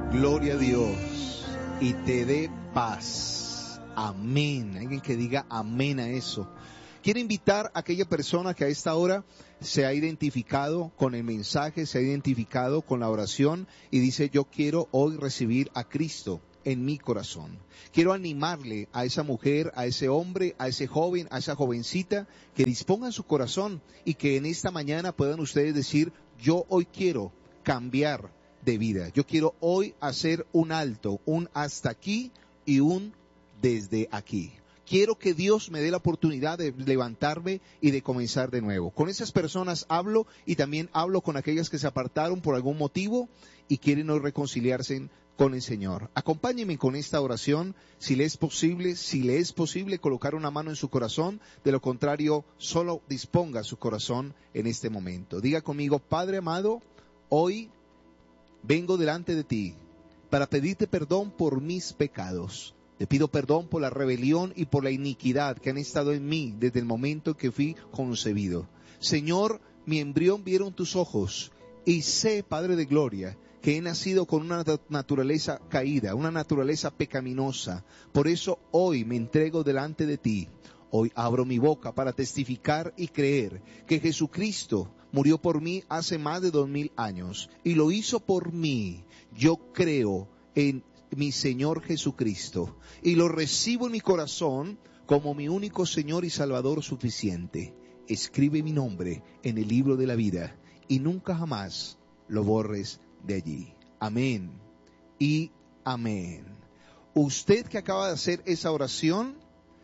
Gloria a Dios y te dé paz. Amén. Alguien que diga amén a eso. Quiero invitar a aquella persona que a esta hora se ha identificado con el mensaje, se ha identificado con la oración y dice: yo quiero hoy recibir a Cristo en mi corazón. Quiero animarle a esa mujer, a ese hombre, a ese joven, a esa jovencita, que dispongan su corazón y que en esta mañana puedan ustedes decir: yo hoy quiero cambiar de vida. Yo quiero hoy hacer un alto, un hasta aquí y un desde aquí. Quiero que Dios me dé la oportunidad de levantarme y de comenzar de nuevo. Con esas personas hablo y también hablo con aquellas que se apartaron por algún motivo y quieren hoy reconciliarse con el Señor. Acompáñenme con esta oración, si le es posible colocar una mano en su corazón. De lo contrario, solo disponga su corazón en este momento. Diga conmigo: Padre amado, hoy vengo delante de ti para pedirte perdón por mis pecados. Te pido perdón por la rebelión y por la iniquidad que han estado en mí desde el momento que fui concebido. Señor, mi embrión vieron tus ojos y sé, Padre de gloria, que he nacido con una naturaleza caída, una naturaleza pecaminosa. Por eso hoy me entrego delante de ti. Hoy abro mi boca para testificar y creer que Jesucristo murió por mí hace más de 2000 años y lo hizo por mí. Yo creo en mi Señor Jesucristo y lo recibo en mi corazón como mi único Señor y Salvador suficiente. Escribe mi nombre en el libro de la vida y nunca jamás lo borres de allí. Amén y amén. Usted que acaba de hacer esa oración,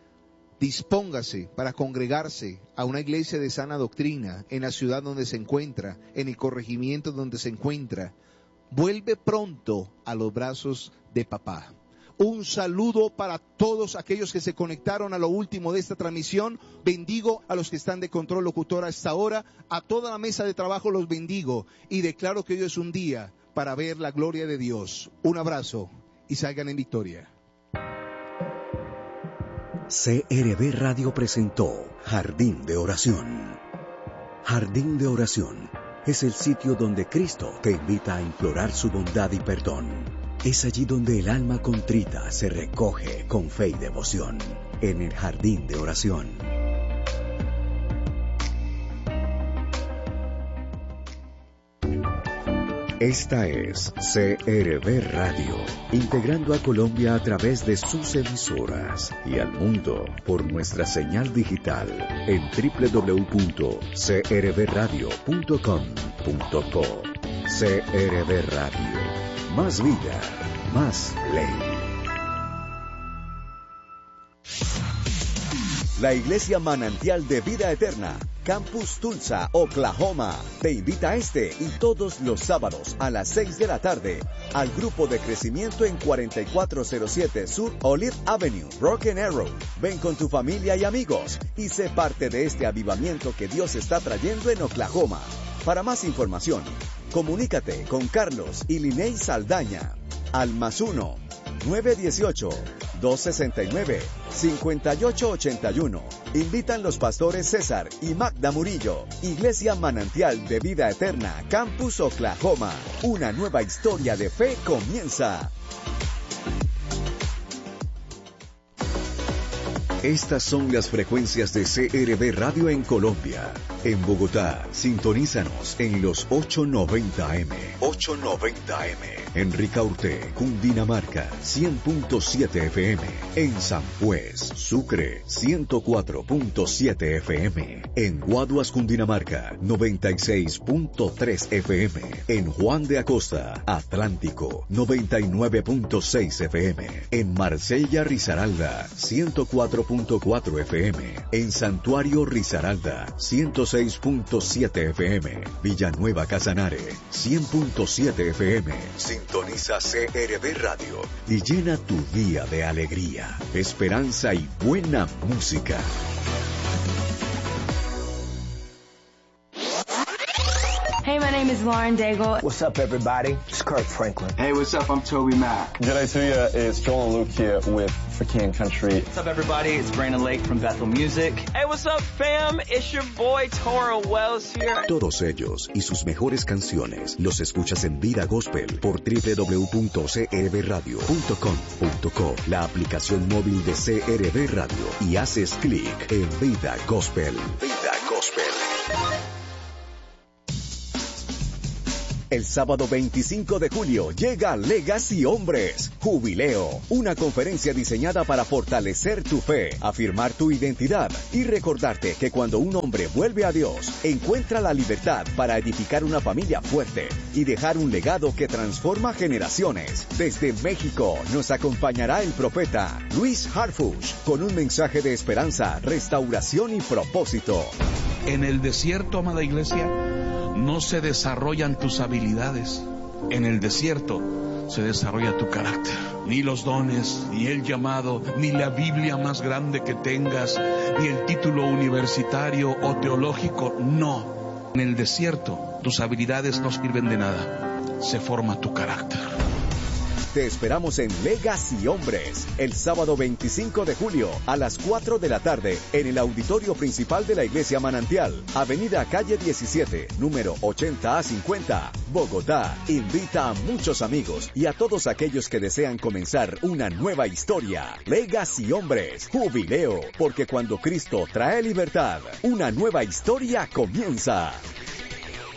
dispóngase para congregarse a una iglesia de sana doctrina en la ciudad donde se encuentra, en el corregimiento donde se encuentra. Vuelve pronto a los brazos de papá. Un saludo para todos aquellos que se conectaron a lo último de esta transmisión. Bendigo a los que están de control locutor a esta hora. A toda la mesa de trabajo los bendigo y declaro que hoy es un día para ver la gloria de Dios. Un abrazo y salgan en victoria. CRB Radio presentó Jardín de Oración. Jardín de Oración es el sitio donde Cristo te invita a implorar su bondad y perdón. Es allí donde el alma contrita se recoge con fe y devoción, en el Jardín de Oración. Esta es CRB Radio, integrando a Colombia a través de sus emisoras y al mundo por nuestra señal digital en www.crbradio.com.co. CRB Radio, más vida, más ley. La Iglesia Manantial de Vida Eterna, Campus Tulsa, Oklahoma, te invita a este y todos los sábados a las 6 de la tarde al grupo de crecimiento en 4407 Sur Olive Avenue, Broken Arrow. Ven con tu familia y amigos y sé parte de este avivamiento que Dios está trayendo en Oklahoma. Para más información, comunícate con Carlos y Liney Saldaña al +1 918-269-5881. Invitan los pastores César y Magda Murillo. Iglesia Manantial de Vida Eterna, Campus Oklahoma. Una nueva historia de fe comienza. Estas son las frecuencias de CRB Radio en Colombia. En Bogotá, sintonízanos en los 890M. 890M. En Ricaurte, Cundinamarca, 100.7 FM. En San Juez, Sucre, 104.7 FM. En Guaduas, Cundinamarca, 96.3 FM. En Juan de Acosta, Atlántico, 99.6 FM. En Marsella, Risaralda, 104.4 FM. En Santuario, Risaralda, 106.7 FM. Villanueva, Casanare, 100.7 FM. Sintoniza CRB Radio y llena tu día de alegría, esperanza y buena música. Hey, my name name is Lauren Daigle. What's up, everybody? It's Kirk Franklin. Hey, what's up? I'm Toby Mac. G'day to you. It's Joel and Luke here with For King Country. What's up, everybody? It's Brandon Lake from Bethel Music. Hey, what's up, fam? It's your boy Toro Wells here. Todos ellos y sus mejores canciones los escuchas en Vida Gospel por www.crbradio.com.co, la aplicación móvil de CRB Radio, y haces clic en Vida Gospel. Vida Gospel. El sábado 25 de julio llega Legacy Hombres, Jubileo, una conferencia diseñada para fortalecer tu fe, afirmar tu identidad y recordarte que cuando un hombre vuelve a Dios, encuentra la libertad para edificar una familia fuerte y dejar un legado que transforma generaciones. Desde México nos acompañará el profeta Luis Harfuch con un mensaje de esperanza, restauración y propósito. En el desierto, amada iglesia, no se desarrollan tus habilidades. En el desierto se desarrolla tu carácter. Ni los dones, ni el llamado, ni la Biblia más grande que tengas, ni el título universitario o teológico, no. En el desierto tus habilidades no sirven de nada. Se forma tu carácter. Te esperamos en Legacy Hombres, el sábado 25 de julio a las 4 de la tarde en el auditorio principal de la Iglesia Manantial, Avenida Calle 17, número 80A50, Bogotá. Invita a muchos amigos y a todos aquellos que desean comenzar una nueva historia. Legacy Hombres, Jubileo, porque cuando Cristo trae libertad, una nueva historia comienza.